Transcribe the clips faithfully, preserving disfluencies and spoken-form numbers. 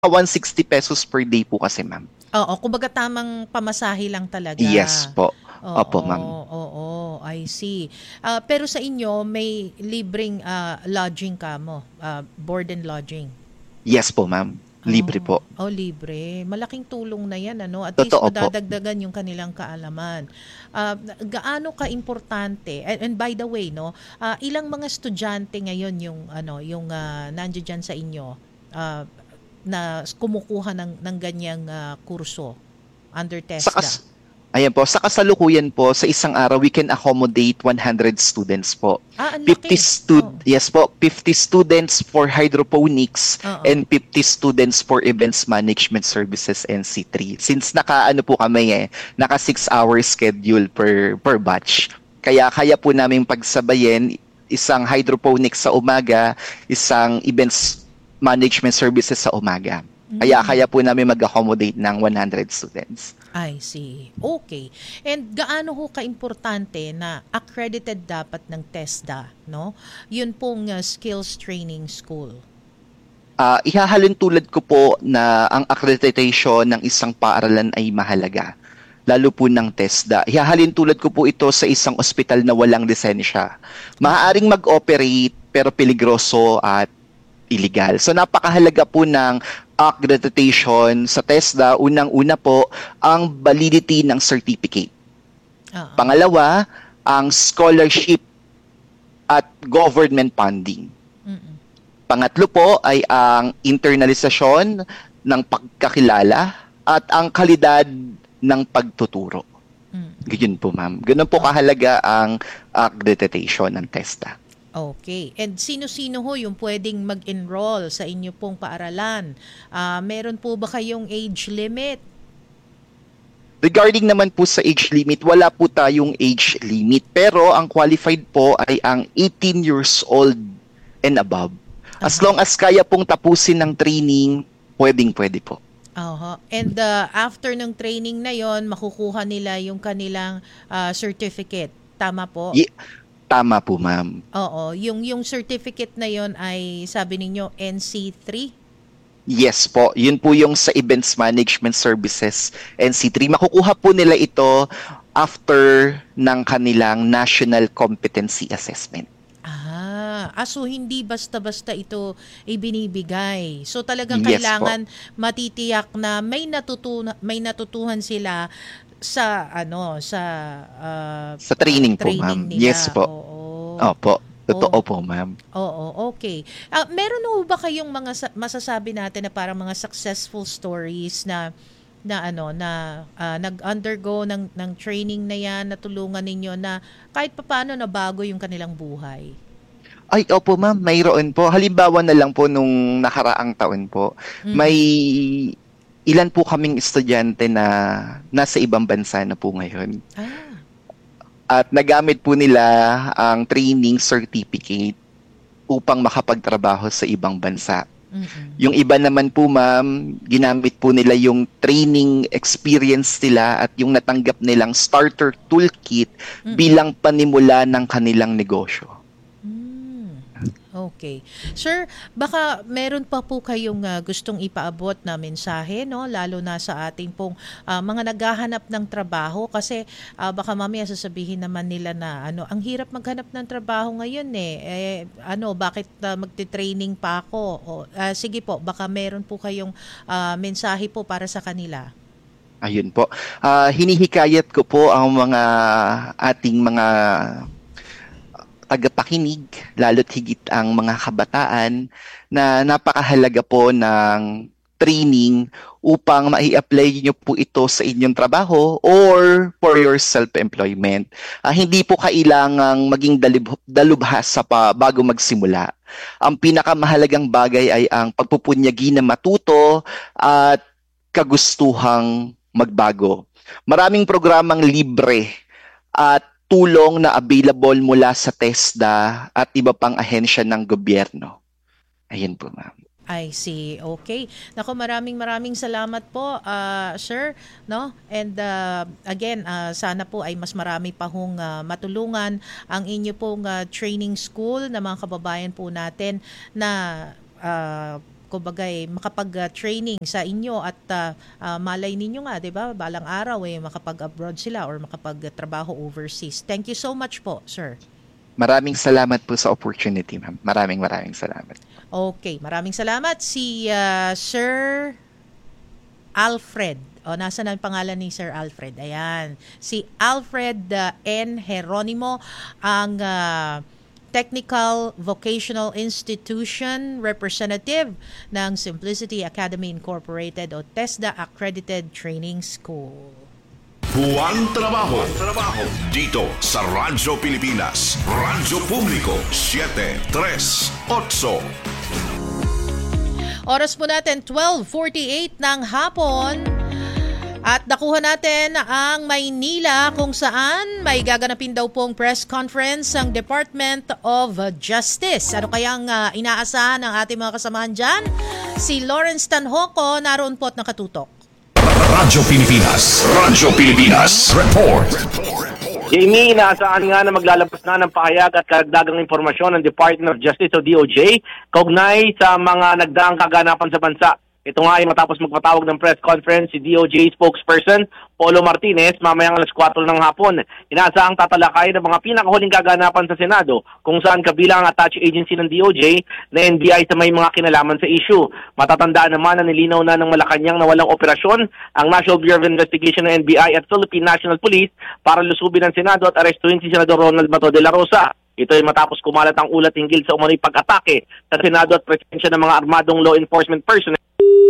one hundred sixty pesos per day po kasi, ma'am. Oo, kumbaga tamang pamasahe lang talaga. Yes po. Oo, Opo, ma'am. oo, I see. Ah, pero sa inyo, may libreng ah, lodging ka mo, ah, board and lodging. Yes po, ma'am. Libre Oh, po. oh, libre. Malaking tulong na yan, ano? At least Totoo po. madadagdagan yung kanilang kaalaman. Ah, gaano ka-importante? And, and by the way, no, ah, ilang mga estudyante ngayon yung ano, yung uh, nandiyan dyan sa inyo ah, na kumukuha ng ng ganyang ah, kurso under Sa TESDA? kas Ayan po, sa kasalukuyan po, sa isang araw, we can accommodate one hundred students po. Ah, ang fifty laki. stud Oh. Yes po, fifty students for hydroponics Oo. and fifty students for events management services N C three. Since naka ano po kami eh, naka six hour schedule per per batch. Kaya kaya po namin pagsabayin isang hydroponics sa umaga, isang events management services sa umaga. Kaya kaya po namin mag-accommodate ng one hundred students. I see. Okay. And gaano ho ka-importante na accredited dapat ng TESDA, no? Yun pong uh, skills training school. Ah, ihahalin tulad ko po na ang accreditation ng isang paaralan ay mahalaga, lalo po ng TESDA. Ihahalin tulad ko po ito sa isang ospital na walang lisensya. Maaaring mag-operate pero peligroso at illegal. So napakahalaga po ng accreditation sa TESDA. Unang-una po ang validity ng certificate. Oo. Pangalawa, ang scholarship at government funding. Mm-mm. Pangatlo po ay ang internalisasyon ng pagkakilala at ang kalidad ng pagtuturo. Mm. Ganyan po, ma'am. Ganun po kahalaga ang accreditation ng TESDA. Okay. And sino-sino ho yung pwedeng mag-enroll sa inyo pong paaralan? Ah, meron po ba kayong age limit? Regarding naman po sa age limit, wala po tayong age limit. Pero ang qualified po ay ang eighteen years old and above. As long as kaya pong tapusin ng training, pwedeng-pwede po. Aha. And uh, after ng training na yon, makukuha nila yung kanilang ah, certificate. Tama po? Ye- Tama po, ma'am. Oo. Yung, yung certificate na yon ay sabi ninyo N C three? Yes po, yun po yung sa Events Management Services N C three. Makukuha po nila ito after ng kanilang National Competency Assessment. Ah, ah, so hindi basta-basta ito ibinibigay. So talagang Yes kailangan matitiyak na may natutunan may natutuhan sila sa ano sa ah, Sa training po, training ma'am. nila. Yes po. Oo. Opo, totoo Oh. po, ma'am. Oo, okay. Ah, meron ho ba kayong mga sa- masasabi natin na parang mga successful stories na na ano na ah, nag-undergo ng ng training na yan, natulungan ninyo na kahit papaano nabago yung kanilang buhay? Ay, opo, ma'am, mayroon po. Halimbawa na lang po nung nakaraang taon po, Mm. may ilan po kaming estudyante na nasa ibang bansa na po ngayon. Ah, At nagamit po nila ang training certificate upang makapagtrabaho sa ibang bansa. mm-mm. Yung iba naman po, ma'am, ginamit po nila yung training experience nila at yung natanggap nilang starter toolkit Mm. bilang panimula ng kanilang negosyo. Mm. Okay. Sir, baka meron pa po kayong ah, gustong ipaabot na mensahe, no? Lalo na sa ating pong ah, mga naghahanap ng trabaho kasi ah, baka mamaya sasabihin naman nila na ano, ang hirap maghanap ng trabaho ngayon eh. Eh ano, bakit ah, magte-training pa ako? O, ah, sige po, baka meron po kayong ah, mensahe po para sa kanila. Ayun po. Ah, hinihikayat ko po ang mga ating mga tagapakinig, lalo't higit ang mga kabataan, na napakahalaga po ng training upang mai-apply nyo po ito sa inyong trabaho or for your self-employment. Ah, hindi po kailangang maging dalib- dalubhasa pa bago magsimula. Ang pinakamahalagang bagay ay ang pagpupunyagi na matuto at kagustuhang magbago. Maraming programang libre at tulong na available mula sa TESDA at iba pang ahensya ng gobyerno. Ayun po, ma'am. I see. Okay. Nako, maraming maraming salamat po, ah, sir, no? And ah, again, ah, sana po ay mas marami pa hong ah, matulungan ang inyo pong ah, training school na mga kababayan po natin na ah, kumbaga eh, makapag-training sa inyo at uh, uh, malay ninyo nga, 'di ba? Balang araw eh makapag-abroad sila or makapagtrabaho overseas. Thank you so much po, sir. Maraming salamat po sa opportunity, ma'am. Maraming maraming salamat. Okay, maraming salamat si uh, Sir Alfred. O, nasa na ang pangalan ni Sir Alfred? Ayan. Si Alfred uh, N. Geronimo, ang uh, Technical Vocational Institution Representative ng Simplicity Academy Incorporated o TESDA Accredited Training School. Buwang trabaho, trabaho dito sa Radyo Pilipinas, Radyo Publiko, siyete tres otso. Oras po natin twelve forty-eight ng hapon. At nakuha natin ang Maynila kung saan may gaganapin daw pong press conference ang Department of Justice. Ano kayang uh, inaasahan ng ating mga kasamahan dyan? Si Lawrence Tanhoco, naroon po at nakatutok. Radyo Pilipinas, Radyo Pilipinas, report. Jamie, inaasahan nga na maglalabas na ng pahayag at karagdagang impormasyon ng Department of Justice o D O J kaugnay sa mga nagdaang kaganapan sa bansa. Ito nga ay matapos magpatawag ng press conference si D O J spokesperson Polo Martinez mamayang alas kwatro ng hapon. Inaasahang tatalakay ng mga pinakahuling kaganapan sa Senado kung saan kabilang ang attached agency ng D O J na N B I sa may mga kinalaman sa issue. Matatandaan naman na nilinaw na ng Malacanang na walang operasyon ang National Bureau of Investigation ng N B I at Philippine National Police para lusubin ng Senado at arestuhin si Senador Ronald Bato de la Rosa. Ito ay matapos kumalat ang ulat hinggil sa umano'y pag-atake sa Senado at presensya ng mga armadong law enforcement personnel.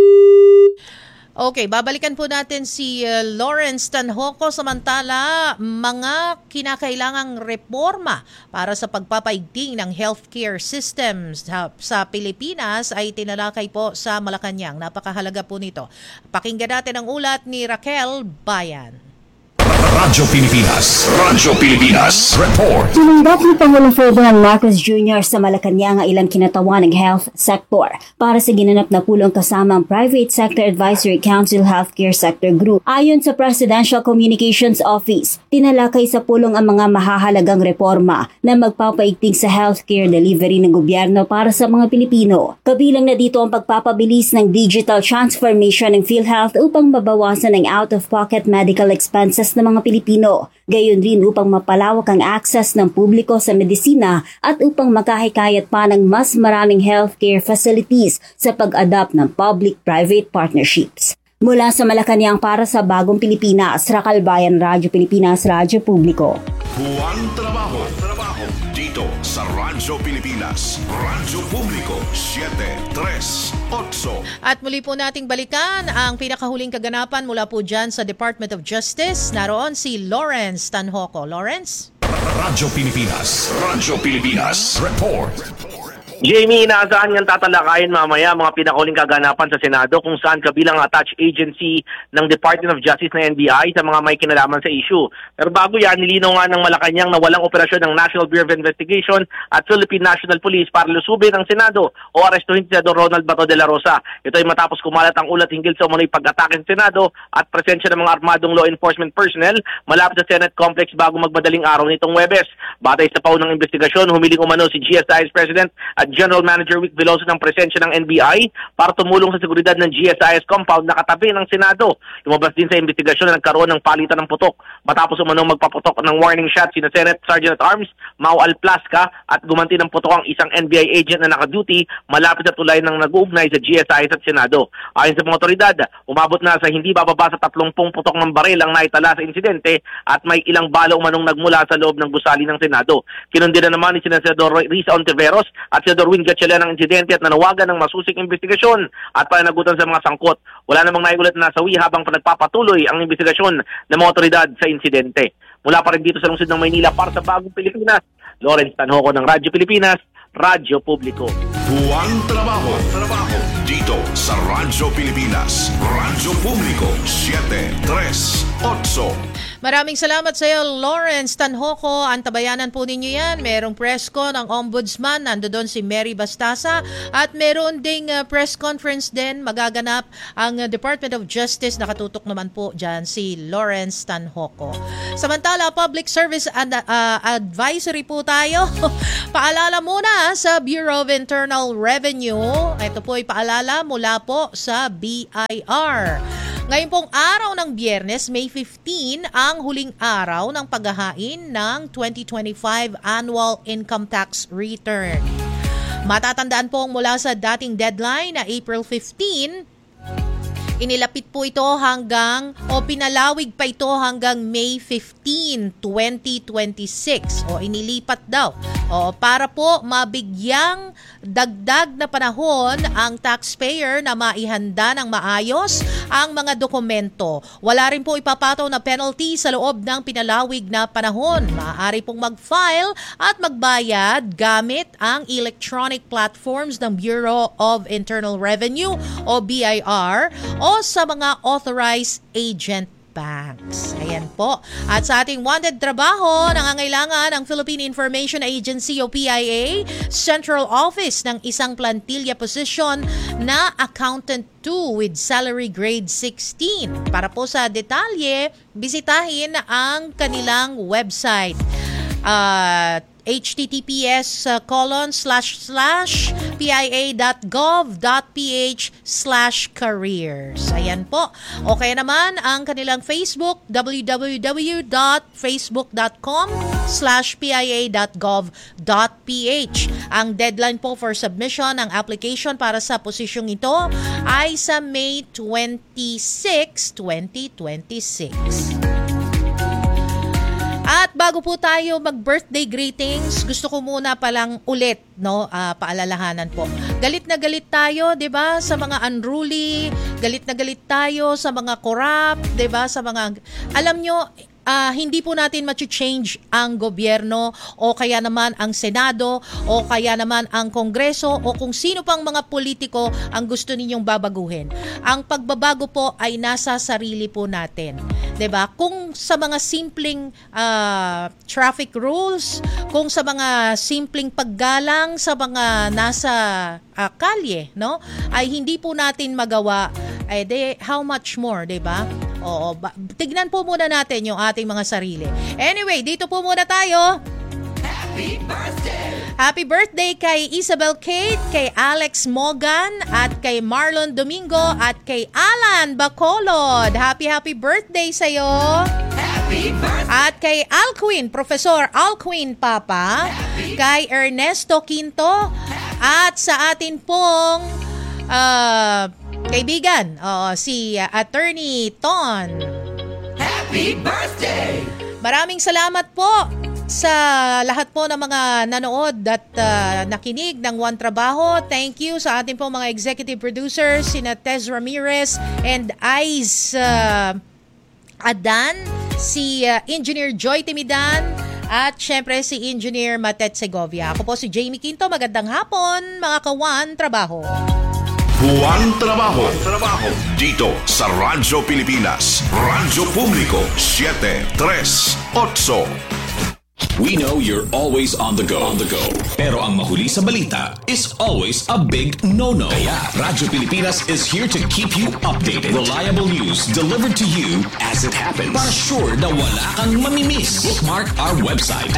Okay, babalikan po natin si uh, Lawrence Tanhoco. Samantala, mga kinakailangang reforma para sa pagpapaigting ng healthcare systems sa, sa Pilipinas ay tinalakay po sa Malacanang. Napakahalaga po nito. Pakinggan natin ang ulat ni Raquel Bayan. Radyo Pilipinas, Radyo Pilipinas, report. Tinanggap ni Pangulong Ferdinand Marcos Junior sa Malacanang ang ilang kinatawan ng health sector para sa ginanap na pulong kasama ang Private Sector Advisory Council Healthcare Sector Group. Ayon sa Presidential Communications Office, tinalakay sa pulong ang mga mahahalagang reforma na magpapaigting sa healthcare delivery ng gobyerno para sa mga Pilipino. Kabilang na dito ang pagpapabilis ng digital transformation ng PhilHealth upang mabawasan ang out-of-pocket medical expenses ng mga Pilipino, gayon rin upang mapalawak ang access ng publiko sa medisina at upang makahikayat pa ng mas maraming healthcare facilities sa pag-adapt ng public-private partnerships. Mula sa Malacanang para sa Bagong Pilipinas, Raquel Bayan, Radyo Pilipinas, Radyo Publiko. Buwang trabaho, trabaho dito sa Radyo Pilipinas, Radyo Publiko, siyete tres otso. At muli po nating balikan ang pinakahuling kaganapan mula po dyan sa Department of Justice. Naroon si Lawrence Tanhoco. Lawrence? Radyo Pilipinas, Radyo Pilipinas, report. Jamie, inaasahan niyang tatalakayin mamaya mga pinakahuling kaganapan sa Senado kung saan kabilang attached agency ng Department of Justice na N B I sa mga may kinalaman sa issue. Pero bago yan, nilinaw nga ng Malacanang na walang operasyon ng National Bureau of Investigation at Philippine National Police para lusubin ang Senado o arestuhin si Senador Ronald Bato de la Rosa. Ito ay matapos kumalat ang ulat hinggil sa umano'y pag-atake sa Senado at presensya ng mga armadong law enforcement personnel malapit sa Senate Complex bago magmadaling araw nitong Huwebes. Batay sa paunang investigasyon, humiling umano si G S I S President at General Manager Vic Veloso ng presensya ng N B I para tumulong sa seguridad ng G S I S compound na katabi ng Senado. Lumabas din sa investigasyon na nagkaroon ng palitan ng putok matapos umanong magpaputok ng warning shot sina Senate Sergeant at Arms Mau Alplasca at gumanti ng putok ang isang N B I agent na nakaduty malapit sa tulay ng nag-uugnay sa G S I S at Senado. Ayon sa mga otoridad, umabot na sa hindi bababa sa tatlumpung putok ng baril ang naitala sa insidente at may ilang bala umanong nagmula sa loob ng gusali ng Senado. Kinundi na naman ni Senador Risa Ontiveros at Senador Win Gatchalian ng insidente at nanawagan ng masusing investigasyon at pananagutan sa mga sangkot. Wala namang naigulat na nasawi habang nagpapatuloy ang investigasyon ng mga otoridad sa insidente. Mula pa rin dito sa lungsod ng Maynila para sa Bagong Pilipinas, Lawrence Tanhoco ng Radyo Pilipinas, Radyo Publiko. Buwang trabaho, trabaho dito sa Radyo Pilipinas, Radyo Publiko, siyete tres otso. Maraming salamat sa iyo, Lawrence Tanhoco. Antabayanan po ninyo yan. Merong press con ang Ombudsman. Nando doon si Mary Bastasa. At meron ding uh, press conference din. Magaganap ang uh, Department of Justice. Nakatutok naman po dyan si Lawrence Tanhoco. Samantala, public service and, uh, advisory po tayo. Paalala muna sa Bureau of Internal Revenue. Ito po ay paalala mula po sa B I R. Ngayon pong araw ng Biyernes, May fifteenth, ang huling araw ng paghahain ng twenty twenty-five Annual Income Tax Return. Matatandaan po mula sa dating deadline na April fifteenth, inilapit po ito hanggang o pinalawig pa ito hanggang May fifteenth, twenty twenty-six o inilipat daw o para po mabigyang dagdag na panahon ang taxpayer na maihanda ng maayos ang mga dokumento. Wala rin po ipapataw na penalty sa loob ng pinalawig na panahon. Maaari pong mag-file at magbayad gamit ang electronic platforms ng Bureau of Internal Revenue o B I R o sa mga authorized agent banks. Ayan po. At sa ating wanted trabaho, nangangailangan ang Philippine Information Agency o P I A Central Office ng isang plantilla position na Accountant two with salary grade sixteen. Para po sa detalye, bisitahin ang kanilang website. Uh, H T T P S uh, colon slash slash pia.gov.ph slash careers. Ayan po. Okay naman ang kanilang Facebook, www.facebook.com slash pia.gov.ph. Ang deadline po for submission ng application para sa posisyong ito ay sa May twenty-sixth, twenty twenty-six. At bago po tayo mag-birthday greetings, gusto ko muna palang ulit, no, uh, paalalahanan po. Galit na galit tayo, 'di ba, sa mga unruly, galit na galit tayo sa mga corrupt, 'di ba, sa mga alam nyo, Uh, hindi po natin ma-change ang gobyerno o kaya naman ang Senado o kaya naman ang Kongreso o kung sino pang mga politiko ang gusto ninyong babaguhin. Ang pagbabago po ay nasa sarili po natin. 'Di ba? Kung sa mga simpleng uh, traffic rules, kung sa mga simpleng paggalang sa mga nasa uh, kalye, no? Ay hindi po natin magawa, ay de, how much more, 'di ba? Oo, ba- tignan po muna natin yung ating mga sarili. Anyway, dito po muna tayo. Happy birthday! Happy birthday kay Isabel Kate, kay Alex Mogan, at kay Marlon Domingo, at kay Alan Bacolod. Happy, happy birthday sa'yo! Happy birthday! At kay Alquin, Professor Alquin Papa, happy. Kay Ernesto Quinto, at sa atin pong uh, kaibigan, oh, si uh, Attorney Ton. Happy birthday! Maraming salamat po sa lahat po ng mga nanood at uh, nakinig ng One Trabaho. Thank you sa ating po mga executive producers, sina Tez Ramirez and Ice uh, Adan, si uh, Engineer Joy Timidan, at syempre si Engineer Matet Segovia. Ako po si Jamie Quinto. Magandang hapon, mga ka-One Trabaho. One Trabajo. Trabajo. Dito sa Radyo Pilipinas. Radyo Publiko siete tres otso. We know you're always on the go. On the go. Pero ang mahuli sa balita is always a big no-no. Kaya Radyo Pilipinas is here to keep you updated. Reliable news delivered to you as it happens. Para sure na wala kang mamimiss. Bookmark our website